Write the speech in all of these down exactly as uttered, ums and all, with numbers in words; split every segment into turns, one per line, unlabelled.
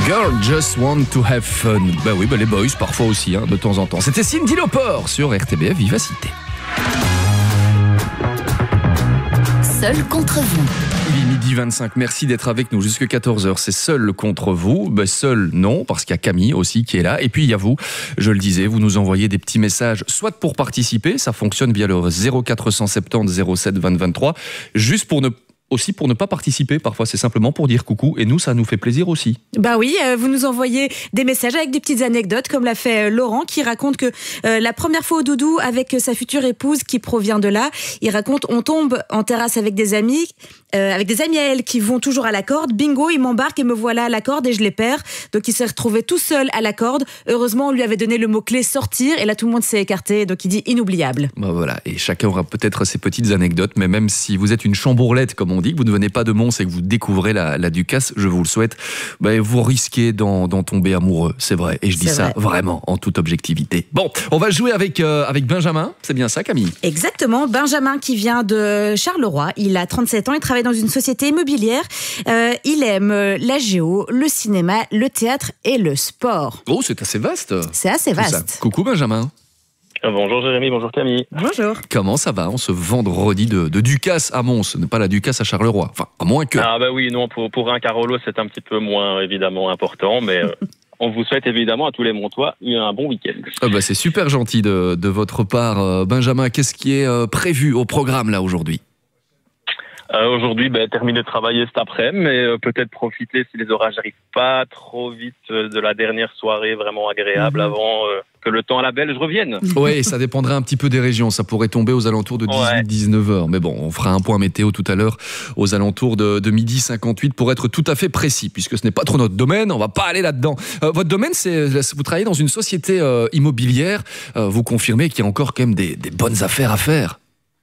Girl just want to have fun. Bah oui, bah les boys parfois aussi, hein, de temps en temps. C'était Cyndi Lauper sur R T B F Vivacité.
Seul contre vous.
Il est midi vingt-cinq, merci d'être avec nous jusqu'à quatorze heures. C'est Seul contre vous. Ben seul, non, parce qu'il y a Camille aussi qui est là. Et puis il y a vous, je le disais, vous nous envoyez des petits messages, soit pour participer, ça fonctionne via le zéro quatre cent soixante-dix zéro sept vingt vingt-trois, juste pour ne aussi pour ne pas participer, parfois c'est simplement pour dire coucou, et nous ça nous fait plaisir aussi.
Bah oui, euh, vous nous envoyez des messages avec des petites anecdotes, comme l'a fait euh, Laurent, qui raconte que euh, la première fois au doudou avec euh, sa future épouse qui provient de là, il raconte on tombe en terrasse avec des amis, euh, avec des amis à elle qui vont toujours à la corde, bingo, il m'embarque et me voilà à la corde et je les perds, donc il s'est retrouvé tout seul à la corde, heureusement on lui avait donné le mot-clé sortir et là tout le monde s'est écarté, donc il dit inoubliable.
Bah voilà, et chacun aura peut-être ses petites anecdotes, mais même si vous êtes une chambourlette comme on dit, que vous ne venez pas de Mons et que vous découvrez la, la Ducasse, je vous le souhaite, bah, vous risquez d'en, d'en tomber amoureux, c'est vrai. Et je dis
C'est
ça
vrai.
vraiment en toute objectivité. Bon, on va jouer avec, euh, avec Benjamin, c'est bien ça Camille?
Exactement, Benjamin qui vient de Charleroi, il a trente-sept ans, il travaille dans une société immobilière, euh, il aime la géo, le cinéma, le théâtre et le sport.
Oh, c'est assez vaste.
C'est assez
tout ça.
vaste.
Coucou Benjamin.
Bonjour Jérémy, bonjour Camille.
Bonjour.
Comment ça va en ce vendredi de, de Ducasse à Mons, pas la Ducasse à Charleroi, enfin à moins que...
Ah bah oui, non, pour, pour un Carolo c'est un petit peu moins évidemment important, mais euh, on vous souhaite évidemment à tous les Montois un bon week-end.
Ah bah c'est super gentil de, de votre part. Euh, Benjamin, qu'est-ce qui est euh, prévu au programme là aujourd'hui?
Euh, Aujourd'hui, bah, terminer de travailler cet après-midi, mais euh, peut-être profiter si les orages n'arrivent pas trop vite euh, de la dernière soirée vraiment agréable
Mhm.
avant euh, que le temps à la Belge revienne.
Oui, ça dépendrait un petit peu des régions. Ça pourrait tomber aux alentours de dix-huit dix-neuf heures. Mais bon, on fera un point météo tout à l'heure aux alentours de, de midi cinquante-huit pour être tout à fait précis, puisque ce n'est pas trop notre domaine. On va pas aller là-dedans. Euh, votre domaine, c'est vous travaillez dans une société euh, immobilière. Euh, vous confirmez qu'il y a encore quand même des, des bonnes affaires à faire.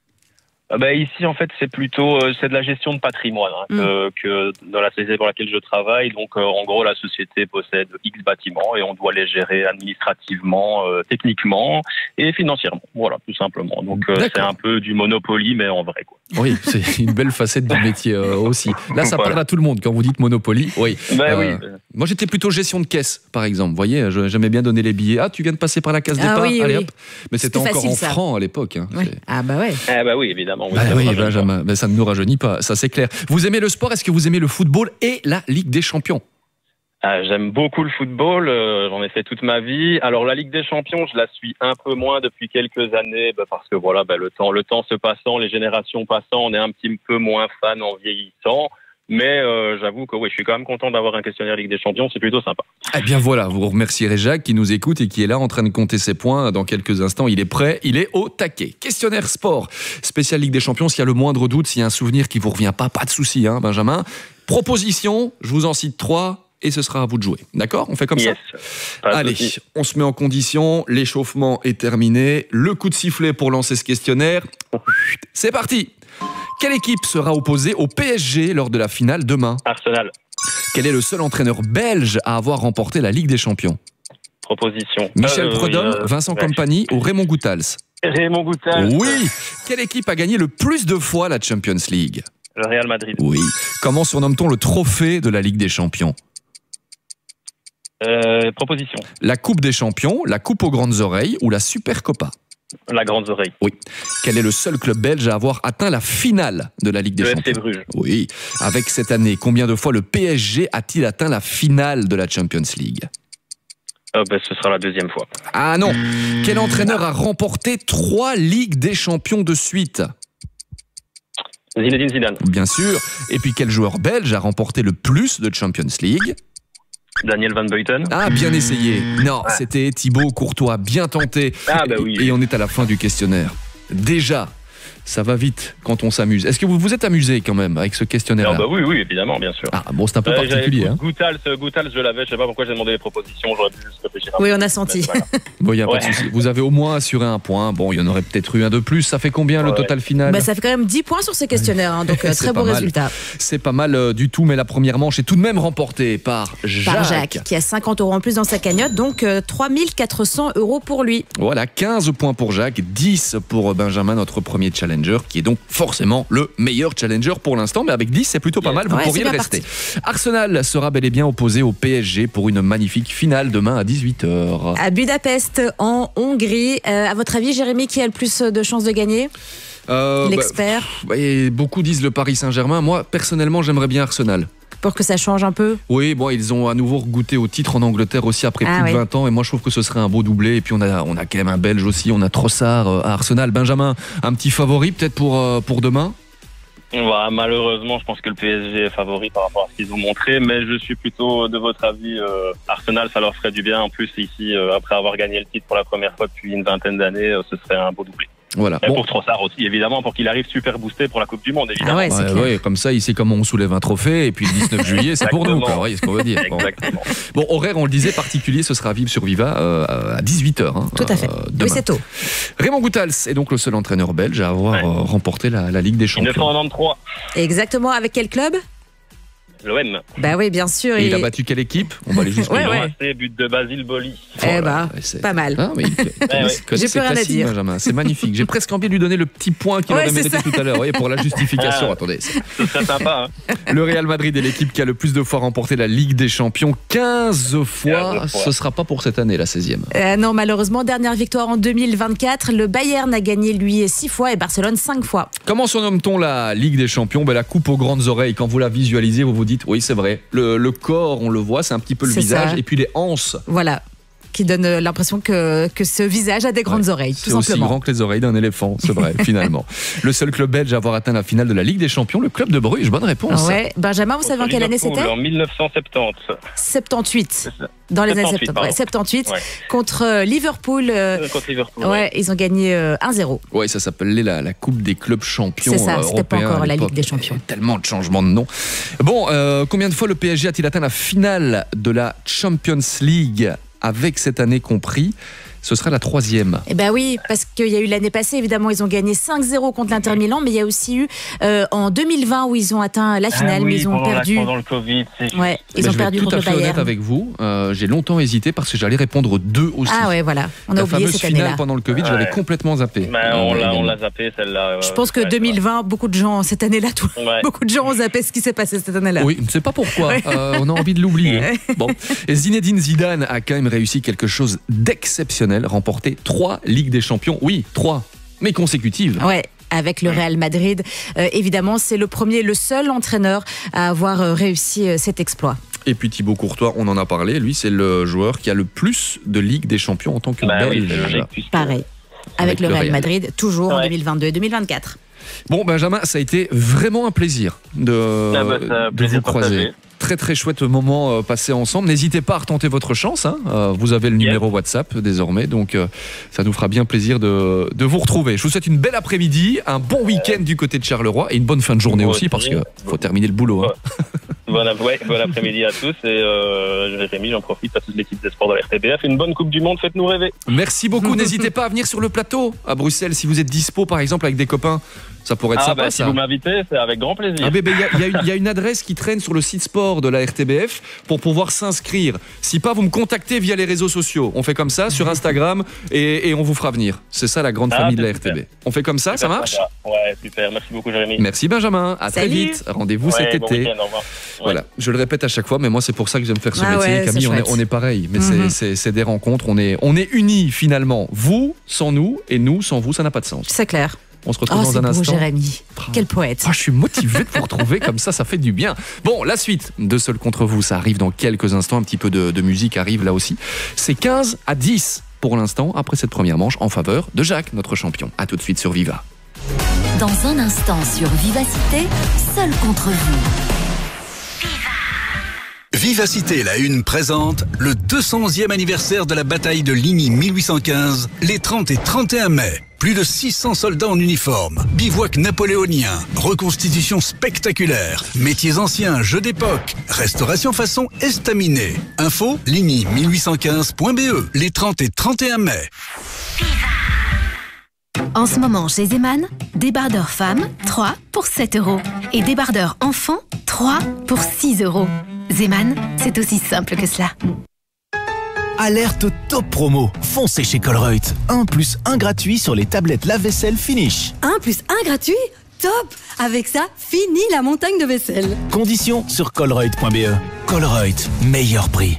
Ah bah ici, en fait, c'est plutôt euh, c'est de la gestion de patrimoine hein,
Mm.
que, que dans la société pour laquelle je travaille. Donc, euh, en gros, la société possède X bâtiments et on doit les gérer administrativement, euh, techniquement et financièrement. Voilà, tout simplement. Donc, euh,
D'accord.
c'est un peu du Monopoly, mais en vrai, quoi.
Oui, c'est une belle facette du métier euh, aussi. Là, ça
Voilà.
parle à tout le monde quand vous dites Monopoly. Oui.
Ben
Euh,
oui.
Moi, j'étais plutôt gestion de caisse, par exemple. Vous voyez, je- j'aimais bien donner les billets. Ah, tu viens de passer par la case
Ah
départ.
oui,
Allez
oui.
hop. Mais c'était
C'était
encore
facile,
en
ça.
francs à l'époque. Hein.
Ouais.
C'est-
Ah bah ouais.
Eh ben oui, évidemment.
Bah
ça
oui,
me rajeunit
Benjamin, ben, ça ne nous rajeunit pas, ça c'est clair. Vous aimez le sport, est-ce que vous aimez le football et la Ligue des Champions?
Ah, j'aime beaucoup le football, euh, j'en ai fait toute ma vie. Alors la Ligue des Champions, je la suis un peu moins depuis quelques années, bah, parce que voilà, bah, le temps, le temps se passant, les générations passant, on est un petit peu moins fan en vieillissant. Mais euh, j'avoue que oui, je suis quand même content d'avoir un questionnaire Ligue des Champions, c'est plutôt sympa.
Eh bien voilà, vous remercierez Jacques qui nous écoute et qui est là en train de compter ses points. Dans quelques instants, il est prêt, il est au taquet. Questionnaire sport, spécial Ligue des Champions, s'il y a le moindre doute, s'il y a un souvenir qui vous revient pas, pas de souci, hein, Benjamin. Proposition, je vous en cite trois et ce sera à vous de jouer. D'accord? On fait comme
Yes.
ça?
Pas de
Allez,
souci.
on se met en condition, l'échauffement est terminé, le coup de sifflet pour lancer ce questionnaire. C'est parti! Quelle équipe sera opposée au P S G lors de la finale demain?
Arsenal,
Quel est le seul entraîneur belge à avoir remporté la Ligue des Champions?
proposition.
Michel
Euh, oui,
Prudhomme,
euh,
Vincent
ouais.
Kompany ou Raymond Goethals?
Raymond Goethals.
Oui. Quelle équipe a gagné le plus de fois la Champions League?
Le Real Madrid.
Oui. Comment surnomme-t-on le trophée de la Ligue des Champions?
Euh, proposition.
La Coupe des Champions, la Coupe aux grandes oreilles ou la Supercopa?
La Grande Oreille.
Oui. Quel est le seul club belge à avoir atteint la finale de la Ligue des
Le F
Champions?
C Bruges.
Oui. Avec cette année, combien de fois le P S G a-t-il atteint la finale de la Champions League?
Euh, ben, ce sera la deuxième fois.
Ah non. Quel entraîneur a remporté trois Ligues des Champions de suite?
Zinedine Zidane.
Bien sûr. Et puis quel joueur belge a remporté le plus de Champions League?
Daniel Van Buiten.
Ah, bien essayé. Non, c'était Thibaut Courtois. Bien tenté.
Ah, bah oui.
Et on est à la fin du questionnaire. Déjà, ça va vite quand on s'amuse. Est-ce que vous vous êtes amusé quand même avec ce questionnaire-là?
Ah bah oui, oui, évidemment, bien sûr.
Ah, bon, c'est un peu
Euh,
particulier.
j'avais-
Hein.
Goethals, Goethals, je l'avais, je sais pas pourquoi j'ai demandé les propositions, j'aurais pu juste réfléchir un
Oui,
peu.
on a senti.
Mais voilà.
Bon, il n'y a pas
Ouais.
de souci. Vous avez au moins assuré un point. Bon, il y en aurait peut-être eu un de plus. Ça fait combien le
Ouais.
total final?
Bah, ça fait quand même dix points sur ces questionnaires, hein, donc euh,
C'est
très
pas
beau
mal.
résultat.
C'est pas mal euh, du tout, mais la première manche est tout de même remportée par Jacques.
Par Jacques, qui a cinquante euros en plus dans sa cagnotte, donc euh, trois mille quatre cents euros pour lui.
Voilà, quinze points pour Jacques, dix pour Benjamin, notre premier challenge. Challenger, qui est donc forcément le meilleur Challenger pour l'instant, mais avec dix, c'est plutôt pas mal, vous
Ouais,
pourriez
c'est
le
bien
rester. Arsenal sera bel et bien opposé au P S G pour une magnifique finale demain à dix-huit heures.
À Budapest, en Hongrie. Euh, à votre avis, Jérémy, qui a le plus de chances de gagner ?
Euh,
L'expert.
bah, et beaucoup disent le Paris Saint-Germain. Moi, personnellement, j'aimerais bien Arsenal.
Pour que ça change un peu.
Oui, bon, ils ont à nouveau goûté au titre en Angleterre aussi après
Ah
plus
oui.
de vingt ans. Et moi, je trouve que ce serait un beau doublé. Et puis, on a, on a quand même un Belge aussi. On a Trossard euh, à Arsenal. Benjamin, un petit favori peut-être pour, euh, pour demain ?
Bah, malheureusement, je pense que le P S G est favori par rapport à ce qu'ils ont montré, mais je suis plutôt de votre avis. Euh, Arsenal, ça leur ferait du bien. En plus, ici, euh, après avoir gagné le titre pour la première fois depuis une vingtaine d'années, euh, ce serait un beau doublé.
Voilà.
Et
Bon.
pour Trossard aussi, évidemment, pour qu'il arrive super boosté pour la Coupe du Monde, évidemment.
Ah ouais, c'est
Ouais,
clair.
ouais, comme ça, il sait comment on soulève un trophée. Et puis le dix-neuf juillet, c'est pour nous. Quoi. Vous voyez ce qu'on veut dire. Bon.
Exactement.
Bon, horaire, on le disait, particulier, ce sera à vivre sur Viva euh, à dix-huit heures. Hein,
Tout à fait.
euh,
Oui,
demain.
c'est tôt.
Raymond Goethals est donc le seul entraîneur belge à avoir
Ouais.
euh, remporté la, la Ligue des
mille neuf cent
Champions.
quatre-vingt-treize,
Exactement. Avec quel club ?
l'O M.
Bah oui, bien sûr.
Et il a
et-
battu quelle équipe ? On va aller jusqu'au
Ouais,
bout.
ouais.
C'est but de Basile Boli.
Eh bah,
Ouais, c'est-
pas mal.
Ah, mais il connaît- il connaît-
ouais.
il connaît
J'ai
ses
plus rien à
classiques,
dire.
Benjamin. C'est magnifique. J'ai presque envie de lui donner le petit point qu'il
Ouais,
aurait
c'est
mérité
ça.
tout à l'heure. Vous voyez, pour la justification.
Ah.
Attendez. c'est-
Ce serait sympa, hein.
Le Real Madrid est l'équipe qui a le plus de fois remporté la Ligue des Champions. quinze fois.
quinze fois.
Ce sera pas pour cette année, la seizième.
Euh, non, malheureusement, dernière victoire en deux mille vingt-quatre. Le Bayern a gagné, lui, six fois et Barcelone, cinq fois.
Comment surnomme-t-on la Ligue des Champions ? Ben, la coupe aux grandes oreilles. Quand vous la visualisez, vous vous dites, oui, c'est vrai. Le, le corps, on le voit, c'est un petit peu le
C'est
visage.
ça.
Et puis les hanches,
Voilà. Qui donne euh, l'impression que, que ce visage a des grandes
Ouais.
oreilles, tout
c'est aussi
simplement.
grand que les oreilles d'un éléphant. C'est vrai, finalement. Le seul club belge à avoir atteint la finale de la Ligue des Champions, le club de Bruges. Bonne réponse.
Ouais. Benjamin, vous savez en quelle année
Liverpool,
c'était ?
En mille neuf cent soixante-dix.
soixante-dix.
C'est ça.
Dans les années
soixante-huit,
soixante-dix. Ouais,
pardon.
soixante-dix.
Ouais.
Contre euh, Liverpool. euh,
Euh, Contre Liverpool.
ouais, ils ont gagné euh, un zéro.
Ouais, ça s'appelait la, la Coupe des clubs champions.
C'est ça,
euh,
c'était pas
européens
encore
à
la
l'époque.
Ligue des Champions.
Tellement de changements de nom. Bon, euh, combien de fois le P S G a-t-il atteint la finale de la Champions League avec cette année compris ? Ce sera la troisième.
Eh ben oui, parce qu'il y a eu l'année passée, évidemment, ils ont gagné cinq zéro contre l'Inter Milan, mais il y a aussi eu euh, en deux mille vingt où ils ont atteint la finale,
Ah oui,
mais ils ont
pendant la-
perdu.
Pendant le Covid, c'est juste.
Ouais, ils
Mais
ont
je vais
perdu
être tout
contre
à
le
fait honnête
Bayern.
avec vous. Euh, j'ai longtemps hésité parce que j'allais répondre deux aussi.
Ah ouais, voilà, on a
la
oublié
fameuse
cette
finale
année-là.
pendant le Covid, je l'avais
Ouais.
complètement zappé.
Mais on
Euh,
l'a, on
également.
l'a zappé celle-là.
Je pense que
ouais,
deux mille vingt, beaucoup de gens, cette année-là, tout,
Ouais.
beaucoup de gens ont zappé ce qui s'est passé cette année-là.
Oui, je ne sais pas pourquoi. Euh, on a envie de l'oublier. Bon. Et Zinedine Zidane a quand même réussi quelque chose d'exceptionnel, remporté trois Ligues des Champions. Oui, trois, mais consécutives.
Ouais. Avec le Real Madrid, Euh, évidemment, c'est le premier, le seul entraîneur à avoir euh, réussi euh, cet exploit.
Et puis Thibaut Courtois, on en a parlé. Lui, c'est le joueur qui a le plus de Ligues des Champions en tant que
Bah oui,
Belge.
c'est logique, puisque-
Pareil. Avec,
Avec
le
le
Real
Real.
Madrid, toujours en
Ouais.
deux mille vingt-deux et deux mille vingt-quatre.
Bon, Benjamin, ça a été vraiment un plaisir de,
Ah bah, ça,
de
plaisir
vous croiser.
partagé.
Très très chouette moment euh, passé ensemble. N'hésitez pas à retenter votre chance. Hein. Euh, vous avez le
Yes.
numéro WhatsApp désormais, donc euh, ça nous fera bien plaisir de, de vous retrouver. Je vous souhaite une belle après-midi, un bon week-end du côté de Charleroi et une bonne fin de journée
Moi
aussi
aussi.
parce que faut terminer le boulot. Hein.
Bon, ap- ouais, bon après-midi à tous et euh, Jérémy, j'en profite à toute l'équipe des sports de la R T B F. Une bonne Coupe du Monde, faites-nous rêver.
Merci beaucoup. N'hésitez pas à venir sur le plateau à Bruxelles si vous êtes dispo, par exemple avec des copains. Ça pourrait être
Ah
sympa.
bah si
ça.
vous m'invitez, c'est avec grand plaisir.
Ah, bébé, il y a- il y, a une- il y a une adresse qui traîne sur le site sport de la R T B F pour pouvoir s'inscrire. Si pas, vous me contactez via les réseaux sociaux. On fait comme ça sur Instagram et, et on vous fera venir. C'est ça la grande
Ah,
famille de la
c'est
R T B. On fait comme ça, ça
Super
marche
sympa. Ouais, super. Merci beaucoup, Jérémy.
Merci Benjamin, à très
Salut.
vite. Rendez-vous
Ouais,
cet
bon
été.
week-end, au revoir. Ouais.
Voilà, je le répète à chaque fois, mais moi c'est pour ça que j'aime faire ce
Ah
métier.
ouais,
Camille,
c'est
on est,
chouette.
on est pareil, mais
Mhm.
c'est- c'est c'est des rencontres. On est, on est unis finalement. Vous sans nous et nous sans vous, ça n'a pas de sens.
C'est clair.
On se retrouve
Oh,
dans
c'est
un
beau,
instant.
Jérémy. Quel poète.
Ah, je suis motivé de vous retrouver comme ça, ça fait du bien. Bon, la suite de Seul contre vous, ça arrive dans quelques instants. Un petit peu de, de musique arrive là aussi. C'est quinze à dix pour l'instant, après cette première manche, en faveur de Jacques, notre champion. A tout de suite sur Viva.
Dans un instant sur Vivacité, Seul contre vous.
Vivacité, la Une présente le deux cent onzième anniversaire de la bataille de Ligny mille huit cent quinze, les trente et trente et un mai. Plus de six cents soldats en uniforme, bivouac napoléonien, reconstitution spectaculaire, métiers anciens, jeux d'époque, restauration façon estaminet. Info ligny mille huit cent quinze point b e, les trente et trente et un mai.
En ce moment, chez Zeman, débardeur femme, trois pour sept euros. Et débardeur enfant, trois pour six euros. Zeman, c'est aussi simple que cela.
Alerte top promo. Foncez chez Colruyt. un plus un gratuit sur les tablettes lave-vaisselle Finish.
un plus un gratuit? Top! Avec ça, fini la montagne de vaisselle.
Conditions sur colruyt point b e. Colruyt, meilleur prix.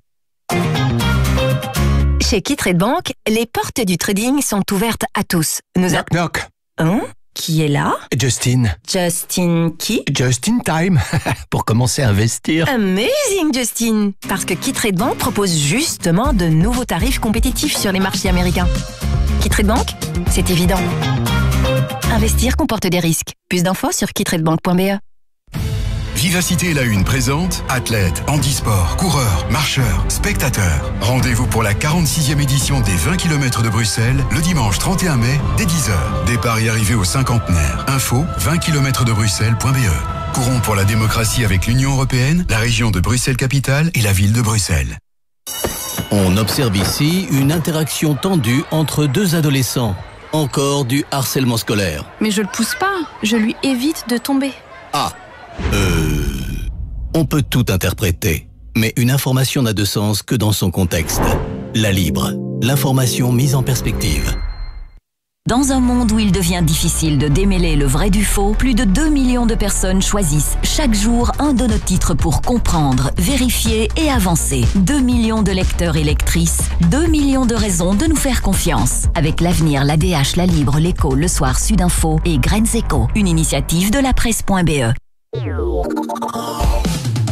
Chez Kittrade Bank, les portes du trading sont ouvertes à tous. Nous
knock a... knock.
Hein? Qui est là?
Justin.
Justin qui?
Just in time. Pour commencer à investir.
Amazing, Justin. Parce que Kittrade Bank propose justement de nouveaux tarifs compétitifs sur les marchés américains. Kittrade Bank, c'est évident. Investir comporte des risques. Plus d'infos sur kittrade bank point b e.
Vivacité La Une présente athlètes, handisport, coureurs, marcheurs, spectateurs. Rendez-vous pour la quarante-sixième édition des vingt kilomètres de Bruxelles le dimanche trente et un mai dès dix heures. Départ et arrivée au cinquantenaire. Info vingt kilomètres de bruxelles point b e. Courons pour la démocratie avec l'Union européenne, la région de Bruxelles-Capitale et la ville de Bruxelles.
On observe ici une interaction tendue entre deux adolescents. Encore du harcèlement scolaire.
Mais je le pousse pas, je lui évite de tomber.
Ah, euh... on peut tout interpréter, mais une information n'a de sens que dans son contexte. La Libre, l'information mise en perspective.
Dans un monde où il devient difficile de démêler le vrai du faux, plus de deux millions de personnes choisissent chaque jour un de nos titres pour comprendre, vérifier et avancer. deux millions de lecteurs et lectrices, deux millions de raisons de nous faire confiance. Avec l'Avenir, l'A D H, La Libre, l'Écho, Le Soir, Sudinfo et Graines Éco, une initiative de la presse point b e.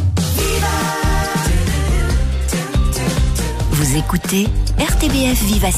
Vous écoutez R T B F Vivacité.